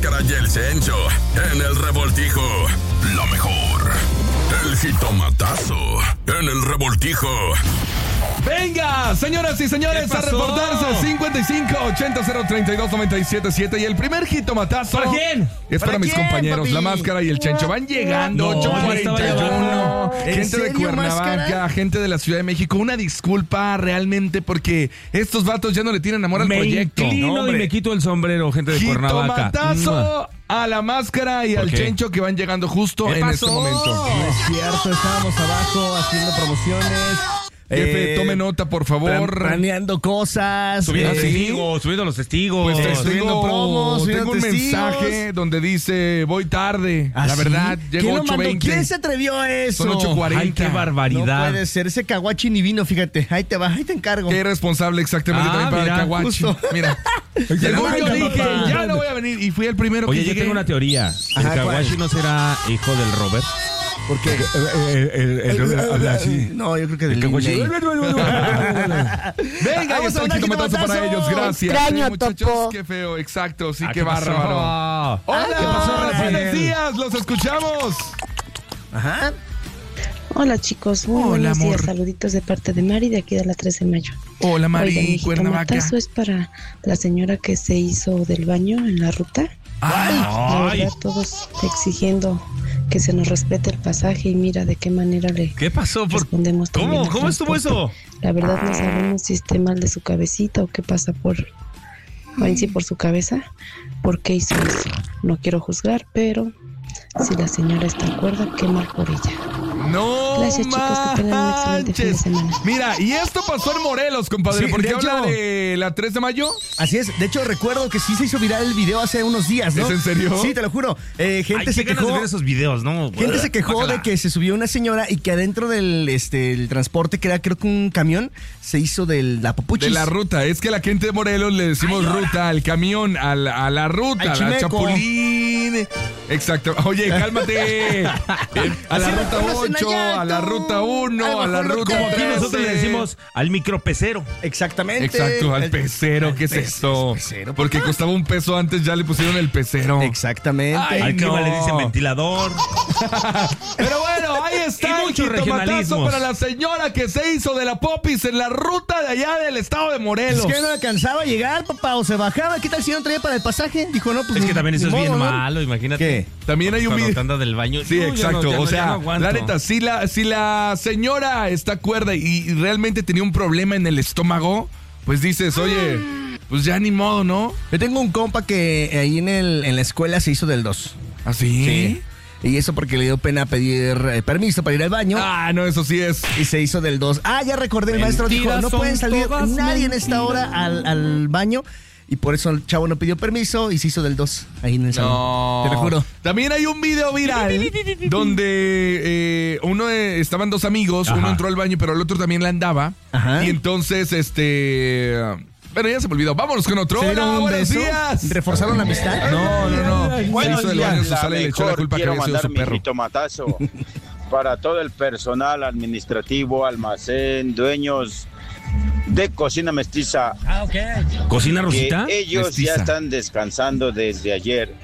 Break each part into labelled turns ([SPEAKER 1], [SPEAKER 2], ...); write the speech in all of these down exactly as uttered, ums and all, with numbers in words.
[SPEAKER 1] Máscara y el Cencho en el Revoltijo. Lo mejor. El jitomatazo en el Revoltijo.
[SPEAKER 2] Venga, señoras y señores, a reportarse cincuenta y cinco ochenta cero treinta y dos noventa y siete siete. Y el primer jitomatazo.
[SPEAKER 3] ¿Para quién?
[SPEAKER 2] Es para,
[SPEAKER 4] ¿Para
[SPEAKER 2] mis
[SPEAKER 4] quién,
[SPEAKER 2] compañeros,
[SPEAKER 4] papi?
[SPEAKER 2] La Máscara y el Chencho. Van llegando,
[SPEAKER 3] No,
[SPEAKER 2] ocho
[SPEAKER 3] ya estaba
[SPEAKER 2] cuarenta y uno.
[SPEAKER 4] ¿En
[SPEAKER 2] Gente de
[SPEAKER 4] serio,
[SPEAKER 2] Cuernavaca,
[SPEAKER 4] Máscara?
[SPEAKER 2] gente de la Ciudad de México. Una disculpa realmente porque estos vatos ya no le tienen amor al
[SPEAKER 3] Me
[SPEAKER 2] proyecto.
[SPEAKER 3] inclino
[SPEAKER 2] No,
[SPEAKER 3] y me quito el sombrero, gente de Cuernavaca.
[SPEAKER 2] Jitomatazo a La Máscara y
[SPEAKER 3] ¿Por
[SPEAKER 2] al
[SPEAKER 3] qué?
[SPEAKER 2] Chencho que van llegando justo
[SPEAKER 3] ¿Qué
[SPEAKER 2] en
[SPEAKER 3] pasó?
[SPEAKER 2] este momento.
[SPEAKER 4] No es cierto, estábamos abajo haciendo promociones.
[SPEAKER 2] Jefe,
[SPEAKER 4] eh,
[SPEAKER 2] tome nota, por favor.
[SPEAKER 4] plan- Planeando cosas.
[SPEAKER 3] Subiendo
[SPEAKER 2] ¿Ah, sí?
[SPEAKER 3] testigos, subiendo los testigos.
[SPEAKER 2] Pues te-
[SPEAKER 4] subiendo
[SPEAKER 2] tengo,
[SPEAKER 4] promos, subiendo
[SPEAKER 2] tengo un
[SPEAKER 4] testigos.
[SPEAKER 2] mensaje donde dice, voy tarde.
[SPEAKER 4] ¿Ah,
[SPEAKER 2] La
[SPEAKER 4] sí?
[SPEAKER 2] verdad, llego
[SPEAKER 4] ¿Quién lo
[SPEAKER 2] ocho
[SPEAKER 4] mandó?
[SPEAKER 2] veinte.
[SPEAKER 4] ¿Quién se atrevió a eso?
[SPEAKER 2] Son ocho cuarenta.
[SPEAKER 3] Ay, qué
[SPEAKER 4] No
[SPEAKER 3] barbaridad.
[SPEAKER 4] puede ser, ese caguachi ni vino, fíjate. Ahí te va, ahí te encargo.
[SPEAKER 2] Qué responsable exactamente
[SPEAKER 3] Ah,
[SPEAKER 2] también para
[SPEAKER 3] mira,
[SPEAKER 2] el Caguachi.
[SPEAKER 4] justo.
[SPEAKER 2] Mira. Llegó
[SPEAKER 4] la
[SPEAKER 2] yo
[SPEAKER 4] manga,
[SPEAKER 2] dije,
[SPEAKER 4] papá.
[SPEAKER 2] ya no voy a venir. Y fui el primero
[SPEAKER 3] Oye,
[SPEAKER 2] que
[SPEAKER 3] yo
[SPEAKER 2] llegué.
[SPEAKER 3] tengo una teoría. ¿El
[SPEAKER 4] Ajá,
[SPEAKER 3] Kawashi
[SPEAKER 4] ¿cuál?
[SPEAKER 3] no será hijo del Robert?
[SPEAKER 4] Porque
[SPEAKER 3] El Robert habla así.
[SPEAKER 4] No, yo creo que del
[SPEAKER 3] Kawashi.
[SPEAKER 4] Lin
[SPEAKER 2] Venga, ahí
[SPEAKER 4] Vamos
[SPEAKER 2] está
[SPEAKER 4] a
[SPEAKER 2] el
[SPEAKER 4] dar
[SPEAKER 2] jitomatazo para
[SPEAKER 4] jitomatazo.
[SPEAKER 2] ellos. Gracias.
[SPEAKER 5] Extraño,
[SPEAKER 2] eh, muchachos.
[SPEAKER 5] Topo.
[SPEAKER 2] Qué feo, exacto. Sí,
[SPEAKER 3] Ah,
[SPEAKER 2] qué
[SPEAKER 3] ¿qué pasó?
[SPEAKER 2] bárbaro. Hola,
[SPEAKER 3] ¿qué pasó, Rafael?
[SPEAKER 2] buenos días. Los escuchamos.
[SPEAKER 4] Ajá.
[SPEAKER 5] Hola chicos, muy
[SPEAKER 2] Hola,
[SPEAKER 5] buenos
[SPEAKER 2] amor.
[SPEAKER 5] días, saluditos de parte de Mari de aquí de la tres de mayo.
[SPEAKER 2] Hola,
[SPEAKER 5] Oigan,
[SPEAKER 2] Mari,
[SPEAKER 5] mi
[SPEAKER 2] Cuernavaca.
[SPEAKER 5] jitomatazo es para la señora que se hizo del baño en la ruta. La
[SPEAKER 3] Ay,
[SPEAKER 5] verdad, todos exigiendo que se nos respete el pasaje y mira de qué manera le
[SPEAKER 3] ¿qué pasó? ¿Por-
[SPEAKER 5] respondemos también
[SPEAKER 3] ¿Cómo?
[SPEAKER 5] al
[SPEAKER 3] ¿Cómo estuvo
[SPEAKER 5] transporte.
[SPEAKER 3] eso?
[SPEAKER 5] La verdad no sabemos si esté mal de su cabecita o qué pasa por, o en sí por su cabeza, por qué hizo eso. No quiero juzgar, pero si la señora está cuerda, qué mal por ella.
[SPEAKER 2] No
[SPEAKER 5] Gracias, chicos, que tengan un excelente fin de
[SPEAKER 2] manches.
[SPEAKER 5] semana.
[SPEAKER 2] Mira, y esto pasó en Morelos, compadre.
[SPEAKER 4] Sí,
[SPEAKER 2] ¿Por qué
[SPEAKER 4] de
[SPEAKER 2] habla
[SPEAKER 4] hecho-
[SPEAKER 2] de la tres de mayo?
[SPEAKER 4] Así es. De hecho, recuerdo que sí se hizo viral el video hace unos días, ¿no?
[SPEAKER 2] ¿Es en serio?
[SPEAKER 4] Sí, te lo juro. Eh, gente
[SPEAKER 3] Ay,
[SPEAKER 4] se
[SPEAKER 3] qué ganas de
[SPEAKER 4] quejó.
[SPEAKER 3] ver esos videos, ¿no?
[SPEAKER 4] Gente se quejó
[SPEAKER 3] Guácala.
[SPEAKER 4] de que se subió una señora y que adentro del este el transporte, que era creo que un camión, se hizo de la popuchis.
[SPEAKER 2] De la ruta. Es que a la gente de Morelos le decimos ruta, al camión, a la, a la ruta,
[SPEAKER 4] Al
[SPEAKER 2] a la
[SPEAKER 4] chimeco.
[SPEAKER 2] chapulín. Exacto. Oye, cálmate. A la
[SPEAKER 4] Así lo
[SPEAKER 2] ruta
[SPEAKER 4] conocen
[SPEAKER 2] ocho,
[SPEAKER 4] allá,
[SPEAKER 2] a la
[SPEAKER 4] tú.
[SPEAKER 2] ruta uno,
[SPEAKER 4] A lo
[SPEAKER 2] a la
[SPEAKER 4] mejor no
[SPEAKER 2] ruta
[SPEAKER 3] Como aquí
[SPEAKER 2] trece.
[SPEAKER 3] nosotros le decimos al micropecero.
[SPEAKER 4] Exactamente.
[SPEAKER 2] Exacto, al
[SPEAKER 4] El-
[SPEAKER 2] pecero. ¿Qué es
[SPEAKER 4] pe-
[SPEAKER 2] eso?
[SPEAKER 4] pecero,
[SPEAKER 2] Porque
[SPEAKER 4] papá.
[SPEAKER 2] costaba un peso antes, ya le pusieron el pecero.
[SPEAKER 4] Exactamente.
[SPEAKER 2] Ay,
[SPEAKER 3] Al clima
[SPEAKER 2] no.
[SPEAKER 3] le dicen ventilador.
[SPEAKER 2] Pero bueno, ahí está
[SPEAKER 3] Y
[SPEAKER 2] el
[SPEAKER 3] muchos
[SPEAKER 2] jitomatazo
[SPEAKER 3] regionalismos.
[SPEAKER 2] para la señora que se hizo de la popis en la ruta de allá del estado de Morelos.
[SPEAKER 4] Es que no alcanzaba a llegar, papá, o se bajaba. ¿Qué tal si no traía para el pasaje? Dijo, no, pues
[SPEAKER 3] Es que también eso
[SPEAKER 4] ni
[SPEAKER 3] es bien
[SPEAKER 4] modo, ¿no?
[SPEAKER 3] malo, imagínate.
[SPEAKER 4] ¿Qué?
[SPEAKER 2] También hay un
[SPEAKER 3] Cuando
[SPEAKER 2] video.
[SPEAKER 3] te anda del baño.
[SPEAKER 2] Sí,
[SPEAKER 3] No, ya
[SPEAKER 2] exacto.
[SPEAKER 3] no, ya
[SPEAKER 2] o
[SPEAKER 3] no,
[SPEAKER 2] sea,
[SPEAKER 3] ya no aguanto.
[SPEAKER 2] la neta, si la, si la señora está cuerda y, y realmente tenía un problema en el estómago, pues dices, oye, pues ya ni modo, ¿no?
[SPEAKER 4] Yo tengo un compa que ahí en, el, en la escuela se hizo del dos.
[SPEAKER 2] ¿Así?
[SPEAKER 4] Sí. Y eso porque le dio pena pedir eh, permiso para ir al baño.
[SPEAKER 2] Ah, no, eso sí es.
[SPEAKER 4] Y se hizo del dos. Ah, ya recordé, el maestro dijo,
[SPEAKER 3] Mentiras
[SPEAKER 4] no
[SPEAKER 3] son
[SPEAKER 4] pueden salir
[SPEAKER 3] todas
[SPEAKER 4] nadie en esta
[SPEAKER 3] mentiras.
[SPEAKER 4] hora al, al baño. Y por eso el chavo no pidió permiso y se hizo del dos ahí en el salón.
[SPEAKER 2] No.
[SPEAKER 4] Te lo juro.
[SPEAKER 2] También hay un video viral donde eh, uno eh, estaban dos amigos,
[SPEAKER 3] Ajá.
[SPEAKER 2] uno entró al baño, pero el otro también la andaba.
[SPEAKER 4] Ajá.
[SPEAKER 2] Y entonces, este. Bueno, ya se me olvidó. Vámonos con otro.
[SPEAKER 4] ¿Se dieron
[SPEAKER 2] Hola,
[SPEAKER 4] un
[SPEAKER 2] buenos
[SPEAKER 4] beso?
[SPEAKER 2] días.
[SPEAKER 4] ¿Reforzaron la amistad?
[SPEAKER 2] No, no, no. Se
[SPEAKER 6] Buenos
[SPEAKER 2] hizo del
[SPEAKER 6] días,
[SPEAKER 2] baño en su
[SPEAKER 6] la
[SPEAKER 2] sala y le echó la
[SPEAKER 6] mejor.
[SPEAKER 2] culpa que
[SPEAKER 6] Quiero
[SPEAKER 2] había sido
[SPEAKER 6] mandar
[SPEAKER 2] su
[SPEAKER 6] mi
[SPEAKER 2] perro.
[SPEAKER 6] jitomatazo para todo el personal administrativo, almacén, dueños de Cocina Mestiza,
[SPEAKER 4] Ah, ok.
[SPEAKER 3] ¿Cocina
[SPEAKER 6] que
[SPEAKER 3] Rosita?
[SPEAKER 6] ellos
[SPEAKER 2] Mestiza.
[SPEAKER 6] ya están descansando desde ayer.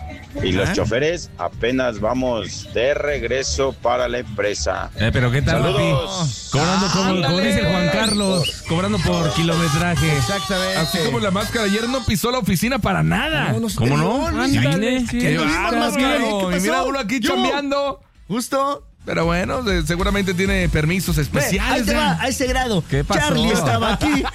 [SPEAKER 6] Y los
[SPEAKER 4] Ajá.
[SPEAKER 6] choferes apenas vamos de regreso para la empresa.
[SPEAKER 3] Eh, pero ¿qué tal, papi?
[SPEAKER 6] Saludos.
[SPEAKER 3] Cobrando como, como
[SPEAKER 2] Ándale.
[SPEAKER 3] dice Juan Carlos, cobrando por kilometraje.
[SPEAKER 4] Exactamente.
[SPEAKER 2] Así como la máscara ayer no pisó la oficina para nada.
[SPEAKER 4] No, no,
[SPEAKER 3] ¿Cómo no?
[SPEAKER 4] no,
[SPEAKER 3] Sí
[SPEAKER 4] ándale.
[SPEAKER 3] vine.
[SPEAKER 4] Aquí
[SPEAKER 2] Qué
[SPEAKER 4] anduvimos,
[SPEAKER 2] bárbaro.
[SPEAKER 4] máscara, ¿eh? ¿Qué
[SPEAKER 2] Y
[SPEAKER 4] pasó?
[SPEAKER 2] mira uno aquí
[SPEAKER 4] Yo.
[SPEAKER 2] chambeando.
[SPEAKER 4] Justo.
[SPEAKER 2] Pero bueno, de- seguramente tiene permisos
[SPEAKER 4] Ve,
[SPEAKER 2] especiales.
[SPEAKER 4] ahí te
[SPEAKER 2] ¿eh?
[SPEAKER 4] va, a ese grado.
[SPEAKER 3] ¿Qué pasó?
[SPEAKER 4] Charlie estaba aquí.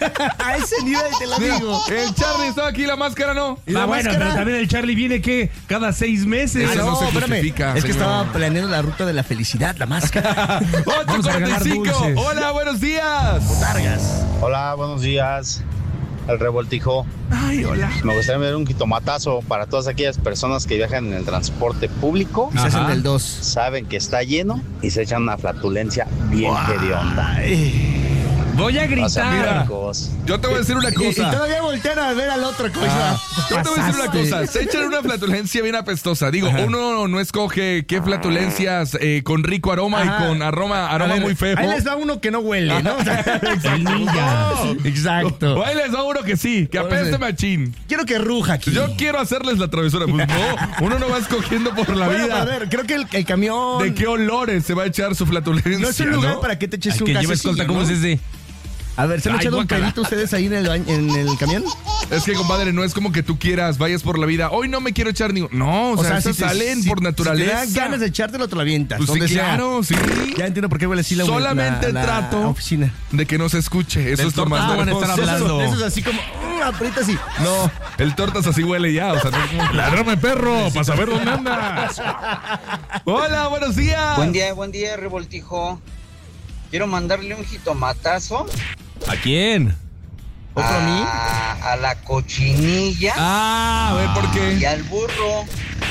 [SPEAKER 4] A ese nivel te lo
[SPEAKER 2] Mira,
[SPEAKER 4] digo.
[SPEAKER 2] el Charlie estaba aquí, la máscara no.
[SPEAKER 4] ¿Y la
[SPEAKER 3] Ah, bueno,
[SPEAKER 4] máscara?
[SPEAKER 3] pero también el Charlie viene que cada seis meses.
[SPEAKER 2] Eso no se justifica,
[SPEAKER 4] Es que
[SPEAKER 2] señor.
[SPEAKER 4] estaba planeando la ruta de la felicidad, la máscara.
[SPEAKER 3] Vamos a regalar
[SPEAKER 2] ocho cuarenta y cinco.
[SPEAKER 3] dulces.
[SPEAKER 2] Hola, buenos días.
[SPEAKER 4] Targas.
[SPEAKER 6] Hola, buenos días. El revoltijo.
[SPEAKER 2] Ay, hola.
[SPEAKER 6] Me gustaría ver un jitomatazo para todas aquellas personas que viajan en el transporte público.
[SPEAKER 4] Y se hacen
[SPEAKER 3] Ajá.
[SPEAKER 4] del dos.
[SPEAKER 6] Saben que está lleno y se echan una flatulencia bien hedionda.
[SPEAKER 3] Voy a gritar.
[SPEAKER 2] Mira, yo te voy a decir una
[SPEAKER 4] Y, y
[SPEAKER 2] cosa.
[SPEAKER 4] todavía voltean a ver al otro. Como
[SPEAKER 2] Ah,
[SPEAKER 4] diciendo,
[SPEAKER 2] yo te voy a decir una
[SPEAKER 4] pasaste.
[SPEAKER 2] cosa, se echan una flatulencia bien apestosa. Digo, uno no escoge qué flatulencias eh, con rico aroma
[SPEAKER 4] Ajá.
[SPEAKER 2] y con aroma,
[SPEAKER 4] A
[SPEAKER 2] aroma
[SPEAKER 4] ver,
[SPEAKER 2] muy feo.
[SPEAKER 4] Ahí les va uno que no huele, ¿no? O sea,
[SPEAKER 3] El ninja.
[SPEAKER 4] Exacto.
[SPEAKER 2] O ahí les da uno que sí, que apeste machín.
[SPEAKER 4] Quiero que ruja aquí.
[SPEAKER 2] Yo quiero hacerles la travesura. Pues no, uno no va escogiendo por la
[SPEAKER 4] Bueno,
[SPEAKER 2] vida
[SPEAKER 4] a ver, creo que el, el camión...
[SPEAKER 2] de qué olores se va a echar su flatulencia.
[SPEAKER 4] No es un lugar
[SPEAKER 2] ¿no?
[SPEAKER 4] para que te eches
[SPEAKER 3] Ay,
[SPEAKER 4] un
[SPEAKER 3] que lleva
[SPEAKER 4] gasecillo,
[SPEAKER 3] escolta, ¿cómo
[SPEAKER 4] ¿no?
[SPEAKER 3] es ese?
[SPEAKER 4] A ver, ¿se han
[SPEAKER 3] Ay,
[SPEAKER 4] echado un
[SPEAKER 3] guácala.
[SPEAKER 4] pedito ustedes ahí en el, baño- en el camión?
[SPEAKER 2] Es que, compadre, no es como que tú quieras, vayas por la vida. Hoy no me quiero echar ni. No, o, sea, esas
[SPEAKER 4] si te-
[SPEAKER 2] salen
[SPEAKER 4] si-
[SPEAKER 2] por naturaleza.
[SPEAKER 4] Si te dan ganas de echártelo, te lo avientas.
[SPEAKER 2] Pues sí,
[SPEAKER 4] donde sea.
[SPEAKER 2] claro, sí.
[SPEAKER 4] Ya entiendo por qué huele así la
[SPEAKER 2] Solamente
[SPEAKER 4] la, la
[SPEAKER 2] trato
[SPEAKER 4] oficina.
[SPEAKER 2] de que no se escuche. Eso
[SPEAKER 3] Del
[SPEAKER 2] es lo más
[SPEAKER 3] tortado van a
[SPEAKER 2] hermoso.
[SPEAKER 3] estar hablando.
[SPEAKER 4] Eso es así como... mm, aprietas y...
[SPEAKER 2] No, el tortas así huele ya. O sea, no es como...
[SPEAKER 3] Ladrame, perro, para saber dónde andas.
[SPEAKER 2] Hola, buenos días.
[SPEAKER 7] Buen día, buen día, Revoltijo. Quiero mandarle un jitomatazo
[SPEAKER 3] ¿A quién?
[SPEAKER 4] ¿Otro a mí?
[SPEAKER 7] a, a la cochinilla
[SPEAKER 2] Ah, a ver por
[SPEAKER 7] y
[SPEAKER 2] qué.
[SPEAKER 7] al burro.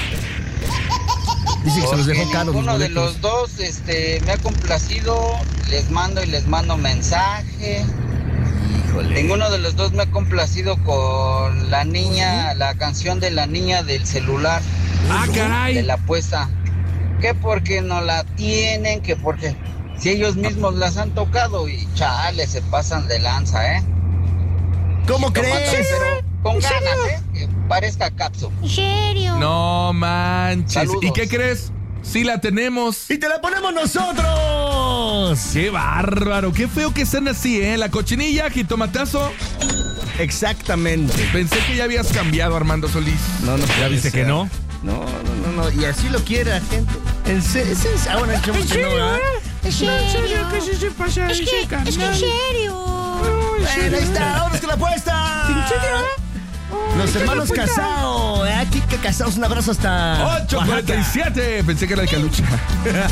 [SPEAKER 4] Dice que se los
[SPEAKER 7] Porque
[SPEAKER 4] dejó caros los
[SPEAKER 7] ninguno de
[SPEAKER 4] boletos.
[SPEAKER 7] los dos este, me ha complacido. Les mando y les mando mensaje. Ninguno de los dos me ha complacido con la niña, la canción de la niña del celular,
[SPEAKER 2] Ah,
[SPEAKER 7] de
[SPEAKER 2] caray.
[SPEAKER 7] la apuesta. Que porque no la tienen, que porque si ellos mismos las han tocado y chale, se pasan de lanza, ¿eh?
[SPEAKER 4] ¿Cómo
[SPEAKER 7] Jitomate,
[SPEAKER 4] crees?
[SPEAKER 7] pero con ganas, ¿eh? Que parezca capsu.
[SPEAKER 8] ¿En serio?
[SPEAKER 2] No manches.
[SPEAKER 7] Saludos.
[SPEAKER 2] ¿Y qué crees? Sí la tenemos.
[SPEAKER 4] ¡Y te la ponemos nosotros!
[SPEAKER 2] Qué bárbaro. Qué feo que sean así, ¿eh? La cochinilla, jitomatazo.
[SPEAKER 4] Exactamente.
[SPEAKER 2] Pensé que ya habías cambiado, Armando Solís.
[SPEAKER 4] No, no,
[SPEAKER 3] ¿Ya viste que no?
[SPEAKER 4] No, no, no, no. Y así lo quiere la gente. En serio. Es en serio. Ah, bueno, echamos que no, ¿verdad?
[SPEAKER 8] ¿En serio? ¿Qué se pasa es que, es que en serio.
[SPEAKER 4] Bueno, ahí está. ¡Vámonos con la apuesta! Los hermanos Casao. ¿Eh? Kika Casaos, un abrazo hasta
[SPEAKER 2] ocho cuarenta y siete. Pensé que era de Calucha.